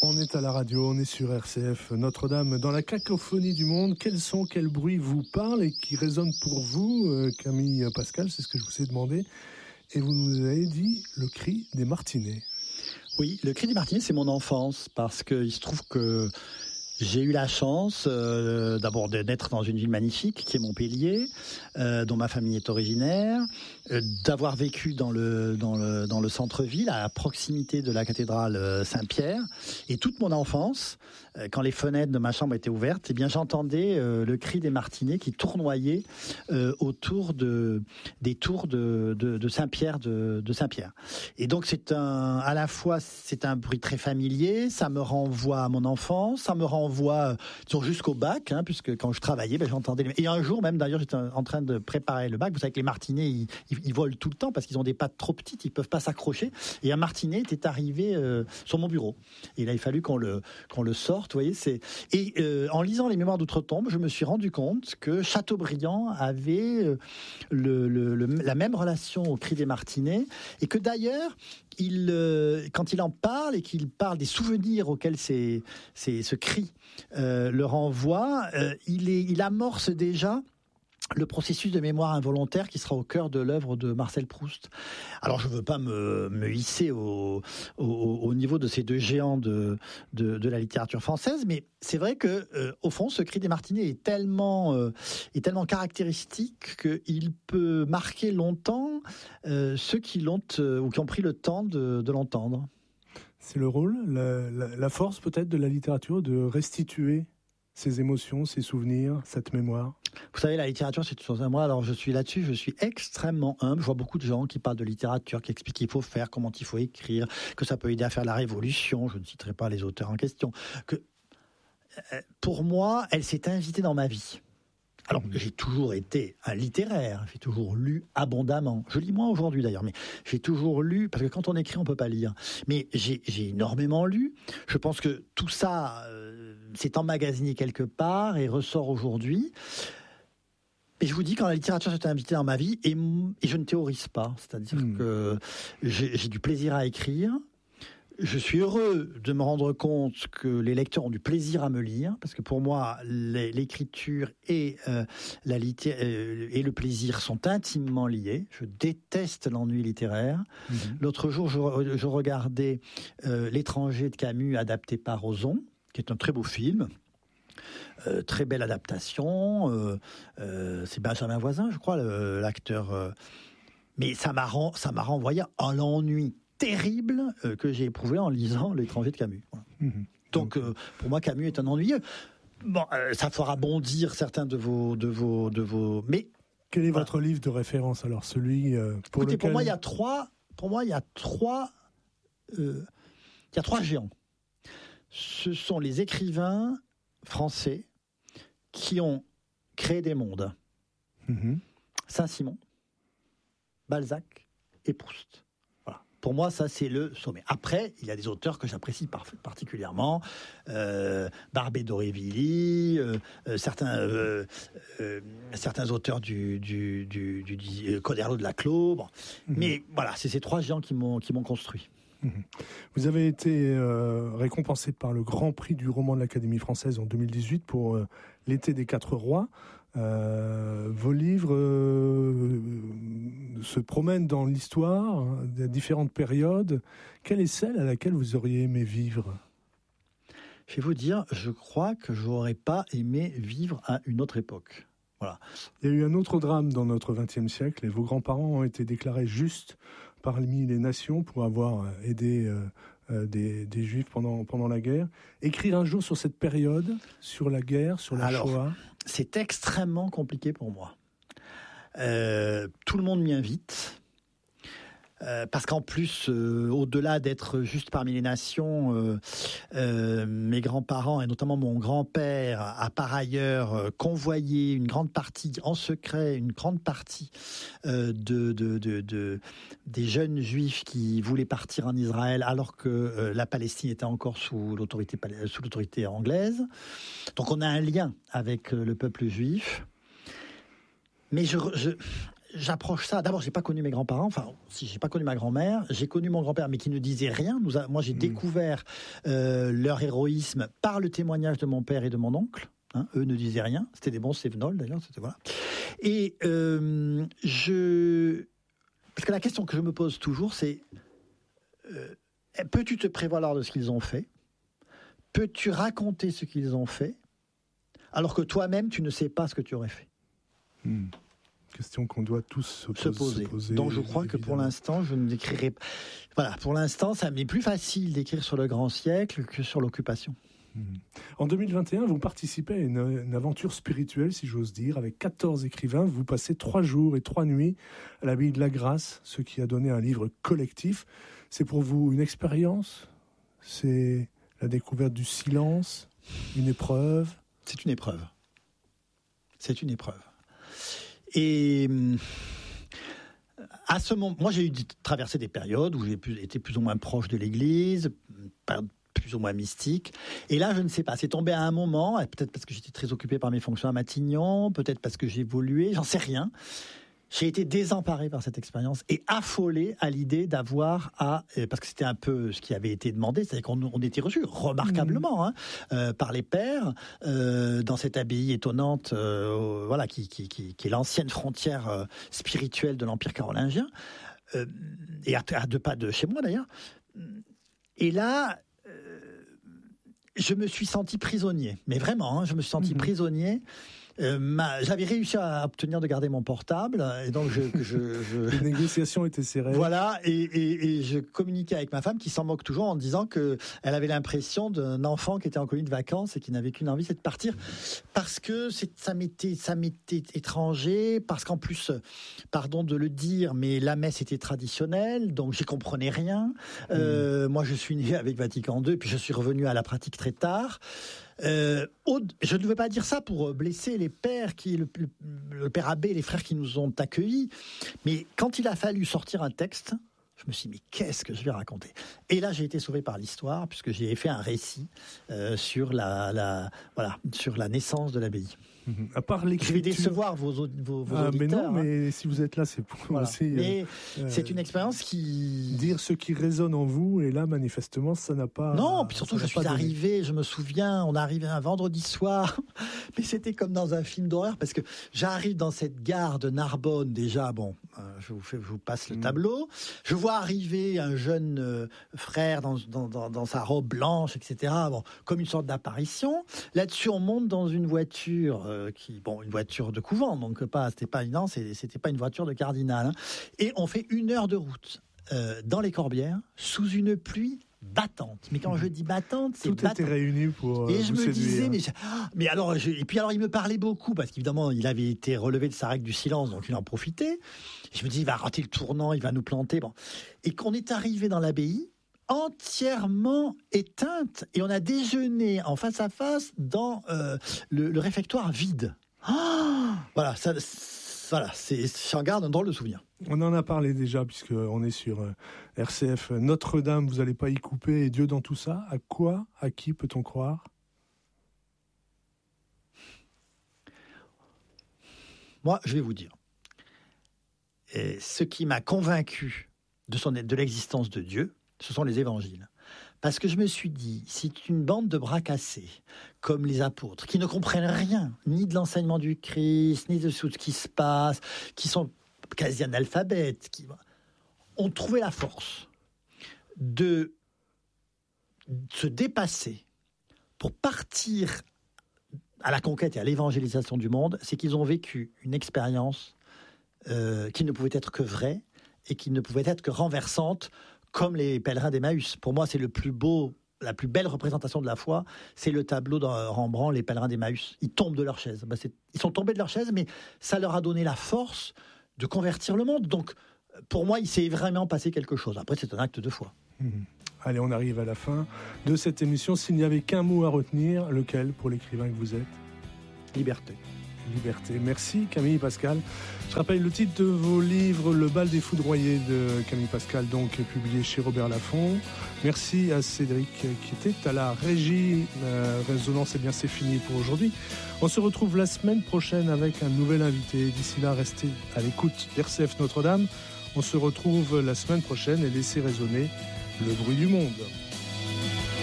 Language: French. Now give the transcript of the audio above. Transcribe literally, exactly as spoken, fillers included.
On est à la radio, on est sur R C F Notre-Dame, dans la cacophonie du monde. Quels sons, quels bruits vous parlent et qui résonnent pour vous, euh, Camille Pascal? C'est ce que je vous ai demandé. Et vous nous avez dit le cri des martinets. Oui, le cri des martinets, c'est mon enfance, parce qu'il se trouve que j'ai eu la chance euh, d'abord de naître dans une ville magnifique qui est Montpellier, euh, dont ma famille est originaire, euh, d'avoir vécu dans le dans le dans le centre-ville, à proximité de la cathédrale euh, Saint-Pierre, et toute mon enfance, euh, quand les fenêtres de ma chambre étaient ouvertes, eh bien j'entendais euh, le cri des martinets qui tournoyaient euh, autour de des tours de de, de Saint-Pierre de, de Saint-Pierre. Et donc c'est un à la fois c'est un bruit très familier, ça me renvoie à mon enfance, ça me renvoie voix jusqu'au bac, hein, puisque quand je travaillais, ben, j'entendais. Les... Et un jour même, d'ailleurs, j'étais en train de préparer le bac. Vous savez que les martinets, ils, ils, ils volent tout le temps parce qu'ils ont des pattes trop petites, ils peuvent pas s'accrocher. Et un martinet était arrivé euh, sur mon bureau. Et là, il a fallu qu'on le qu'on le sorte. Vous voyez, c'est. Et euh, en lisant les Mémoires d'outre-tombe, je me suis rendu compte que Chateaubriand avait euh, le, le, le, la même relation au cri des martinets, et que d'ailleurs, il, euh, quand il en parle et qu'il parle des souvenirs auxquels c'est, c'est, ce cri euh, le renvoie, euh, il, est, il amorce déjà le processus de mémoire involontaire qui sera au cœur de l'œuvre de Marcel Proust. Alors je ne veux pas me, me hisser au, au, au niveau de ces deux géants de, de, de la littérature française, mais c'est vrai que euh, au fond, ce cri des martinets est tellement, euh, est tellement caractéristique qu'il peut marquer longtemps euh, ceux qui l'ont euh, ou qui ont pris le temps de, de l'entendre. C'est le rôle, la, la, la force peut-être de la littérature de restituer ces émotions, ces souvenirs, cette mémoire. Vous savez, la littérature, c'est une chose à moi. Alors, je suis là-dessus, je suis extrêmement humble. Je vois beaucoup de gens qui parlent de littérature, qui expliquent qu'il faut faire, comment il faut écrire, que ça peut aider à faire la révolution. Je ne citerai pas les auteurs en question. Que, euh, pour moi, elle s'est invitée dans ma vie. Alors, j'ai toujours été un littéraire, j'ai toujours lu abondamment. Je lis moins aujourd'hui d'ailleurs, mais j'ai toujours lu, parce que quand on écrit, on peut pas lire. Mais j'ai, j'ai énormément lu. Je pense que tout ça euh, s'est emmagasiné quelque part et ressort aujourd'hui. Et je vous dis, quand la littérature s'est invitée dans ma vie, et, et je ne théorise pas, c'est-à-dire mmh. que j'ai, j'ai du plaisir à écrire. Je suis heureux de me rendre compte que les lecteurs ont du plaisir à me lire, parce que pour moi, l'écriture et, euh, la litté- euh, et le plaisir sont intimement liés. Je déteste l'ennui littéraire. Mmh. L'autre jour, je, je regardais euh, L'étranger de Camus, adapté par Ozon, qui est un très beau film. Euh, très belle adaptation. Euh, euh, c'est Benjamin Voisin, je crois, le, l'acteur. Euh, mais ça m'a, ren- ça m'a renvoyé à l'ennui terrible euh, que j'ai éprouvé en lisant L'étranger de Camus. Voilà. Mmh. Donc, euh, pour moi, Camus est un ennuyeux. Bon, euh, ça fera bondir certains de vos, de vos, de vos. Mais quel est voilà. votre livre de référence alors, celui euh, pour Écoutez, lequel... pour moi, il y a trois. Pour moi, il y a trois. Euh, il y a trois géants. Ce sont les écrivains français qui ont créé des mondes. Mmh. Saint-Simon, Balzac et Proust. Pour moi, ça, c'est le sommet. Après, il y a des auteurs que j'apprécie par- particulièrement. Euh, Barbé d'Aurevilly, euh, euh, certains, euh, euh, certains auteurs du, du, du, du, du Coderlo de Laclos. Bon. Mmh. Mais voilà, c'est ces trois géants qui m'ont, qui m'ont construit. Mmh. Vous avez été euh, récompensé par le Grand Prix du roman de l'Académie française en deux mille dix-huit pour euh, L'été des quatre rois. Euh, vos livres euh, se promènent dans l'histoire, hein, des différentes périodes. Quelle est celle à laquelle vous auriez aimé vivre ? Je vais vous dire, je crois que je n'aurais pas aimé vivre à une autre époque. Voilà. Il y a eu un autre drame dans notre vingtième siècle et vos grands-parents ont été déclarés justes parmi les nations pour avoir aidé euh, euh, des, des Juifs pendant, pendant la guerre. Écrire un jour sur cette période, sur la guerre, sur la Alors, Shoah. C'est extrêmement compliqué pour moi. Euh, tout le monde m'y invite. Euh, parce qu'en plus, euh, au-delà d'être juste parmi les nations, euh, euh, mes grands-parents, et notamment mon grand-père, a par ailleurs euh, convoyé une grande partie, en secret, une grande partie euh, de, de, de, de, des jeunes juifs qui voulaient partir en Israël alors que euh, la Palestine était encore sous l'autorité, sous l'autorité anglaise. Donc on a un lien avec euh, le peuple juif. Mais je... je j'approche ça. D'abord, j'ai pas connu mes grands-parents. Enfin, si j'ai pas connu ma grand-mère, j'ai connu mon grand-père, mais qui ne disait rien. Nous a, moi, j'ai mmh. découvert euh, leur héroïsme par le témoignage de mon père et de mon oncle. Hein, eux ne disaient rien. C'était des bons sévenols, d'ailleurs. C'était, voilà. Et euh, je... Parce que la question que je me pose toujours, c'est euh, peux-tu te prévaloir de ce qu'ils ont fait ? Peux-tu raconter ce qu'ils ont fait ? Alors que toi-même, tu ne sais pas ce que tu aurais fait. Mmh. Question qu'on doit tous se, se, poser. se poser. Donc je crois évidemment. que pour l'instant, je ne décrirai pas. Voilà, pour l'instant, ça m'est plus facile d'écrire sur le grand siècle que sur l'occupation. Mmh. En deux mille vingt et un, vous participez à une, une aventure spirituelle, si j'ose dire, avec quatorze écrivains. Vous passez trois jours et trois nuits à l'abbaye de la Grâce, ce qui a donné un livre collectif. C'est pour vous une expérience ? C'est la découverte du silence ? Une épreuve ? C'est une épreuve. C'est une épreuve. Et à ce moment, moi j'ai eu traversé des périodes où j'ai été plus ou moins proche de l'Église, plus ou moins mystique. Et là, je ne sais pas. C'est tombé à un moment, peut-être parce que j'étais très occupé par mes fonctions à Matignon, peut-être parce que j'ai évolué, j'en sais rien. J'ai été désemparé par cette expérience et affolé à l'idée d'avoir à... Parce que c'était un peu ce qui avait été demandé, c'est-à-dire qu'on on était reçus remarquablement mmh. hein, euh, par les pères euh, dans cette abbaye étonnante euh, voilà, qui, qui, qui, qui est l'ancienne frontière euh, spirituelle de l'Empire carolingien, euh, et à, à deux pas de chez moi d'ailleurs. Et là, euh, je me suis senti prisonnier, mais vraiment, hein, je me suis senti mmh. prisonnier. Euh, ma, j'avais réussi à obtenir de garder mon portable et donc je, je, je les négociations étaient serrées. Voilà, et, et, et je communiquais avec ma femme qui s'en moque toujours en disant que elle avait l'impression d'un enfant qui était en colonie de vacances et qui n'avait qu'une envie, c'est de partir, parce que c'est, ça m'était ça m'était étranger, parce qu'en plus, pardon de le dire, mais la messe était traditionnelle, donc j'y comprenais rien. Euh, mmh. Moi, je suis né avec Vatican deux, puis je suis revenu à la pratique très tard. Euh, je ne veux pas dire ça pour blesser les pères, qui, le, le, le père abbé, les frères qui nous ont accueillis, mais quand il a fallu sortir un texte, je me suis dit, mais qu'est-ce que je vais raconter ? Et là, j'ai été sauvé par l'histoire, puisque j'ai fait un récit euh, sur, la, la, voilà, sur la naissance de l'abbaye. Mmh. À part l'écriture... Je vais décevoir vos, vos, vos ah, auditeurs. Mais non, hein. mais si vous êtes là, c'est pour voilà. aussi... Mais euh, c'est une expérience qui... Dire ce qui résonne en vous, et là, manifestement, ça n'a pas... Non, puis surtout, je suis arrivé, je me souviens, on est arrivé un vendredi soir, mais c'était comme dans un film d'horreur, parce que j'arrive dans cette gare de Narbonne, déjà, bon, euh, je, vous fais, je vous passe le mmh. tableau, je vois arriver un jeune euh, frère dans, dans, dans, dans sa robe blanche, et cetera, bon, comme une sorte d'apparition. Là-dessus, on monte dans une voiture... Euh, qui, bon, une voiture de couvent, donc pas, c'était pas, non, c'était pas une voiture de cardinal. Hein. Et on fait une heure de route euh, dans les Corbières sous une pluie battante. Mais quand je dis battante, c'est tout battante. était réuni pour. Euh, et je me séduire. disais, mais, mais alors, je, et puis alors, il me parlait beaucoup parce qu'évidemment, il avait été relevé de sa règle du silence, donc il en profitait. Et je me dis, il va rater le tournant, il va nous planter. Bon. Et qu'on est arrivé dans l'abbaye, entièrement éteinte, et on a déjeuné en face à face dans euh, le, le réfectoire vide. Oh voilà, ça, voilà, c'est, j'en garde un drôle de souvenir. On en a parlé déjà, puisqu'on est sur euh, R C F Notre-Dame, vous n'allez pas y couper, et Dieu dans tout ça. À quoi, à qui peut-on croire ? Moi, je vais vous dire. Et ce qui m'a convaincu de, son, de l'existence de Dieu, ce sont les évangiles. Parce que je me suis dit, c'est une bande de bras cassés, comme les apôtres, qui ne comprennent rien, ni de l'enseignement du Christ, ni de ce qui se passe, qui sont quasi analphabètes, qui ont trouvé la force de se dépasser pour partir à la conquête et à l'évangélisation du monde. C'est qu'ils ont vécu une expérience euh, qui ne pouvait être que vraie et qui ne pouvait être que renversante, comme les pèlerins d'Emmaüs. Pour moi, c'est le plus beau, la plus belle représentation de la foi, c'est le tableau de Rembrandt, les pèlerins d'Emmaüs. Ils tombent de leur chaise. Ben, c'est, ils sont tombés de leur chaise, mais ça leur a donné la force de convertir le monde. Donc, pour moi, il s'est vraiment passé quelque chose. Après, c'est un acte de foi. Mmh. Allez, on arrive à la fin de cette émission. S'il n'y avait qu'un mot à retenir, lequel pour l'écrivain que vous êtes ? Liberté. liberté. Merci Camille Pascal. Je rappelle le titre de vos livres, Le bal des foudroyés de Camille Pascal, donc publié chez Robert Laffont. Merci à Cédric qui était à la régie. Euh, Résonance, et bien c'est fini pour aujourd'hui. On se retrouve la semaine prochaine avec un nouvel invité. D'ici là, restez à l'écoute d'R C F Notre-Dame. On se retrouve la semaine prochaine et laissez résonner le bruit du monde.